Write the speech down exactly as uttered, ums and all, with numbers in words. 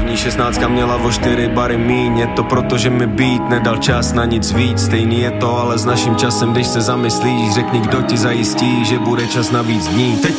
První šestnáctka měla o čtyři bary míň. Je to proto, že mi beat nedal čas na nic víc. Stejný je to ale s naším časem, když se zamyslíš. Řekni, kdo ti zajistí, že bude čas na víc dní. Teď